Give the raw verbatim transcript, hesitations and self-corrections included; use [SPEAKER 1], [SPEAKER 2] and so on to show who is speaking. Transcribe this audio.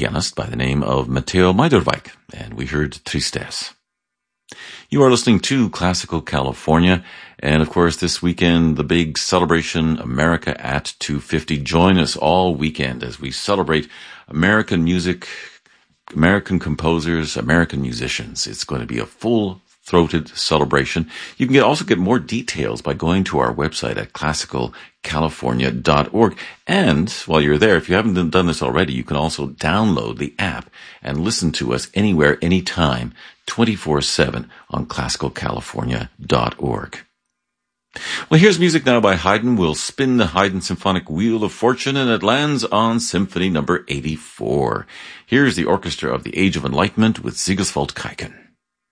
[SPEAKER 1] pianist by the name of Matteo Majderwijk, and we heard Tristesse. You are listening to Classical California, and of course this weekend, the big celebration, America at two fifty. Join us all weekend as we celebrate American music, American composers, American musicians. It's going to be a full-throated celebration. You can get, also get more details by going to our website at classical california dot org. And while you're there, if you haven't done this already, you can also download the app and listen to us anywhere, anytime, twenty-four seven on classical california dot org. Well, here's music now by Haydn. We'll spin the Haydn Symphonic Wheel of Fortune, and it lands on Symphony number eighty-four. Here's the Orchestra of the Age of Enlightenment with Sigiswald Keiken.